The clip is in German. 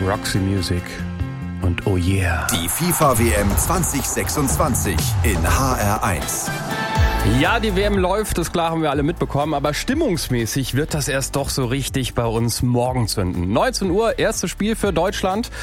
Roxy Music und Oh Yeah. Die FIFA WM 2026 in HR1. Ja, die WM läuft, das klar haben wir alle mitbekommen, aber stimmungsmäßig wird das erst doch so richtig bei uns morgen zünden. 19 Uhr, erstes Spiel für Deutschland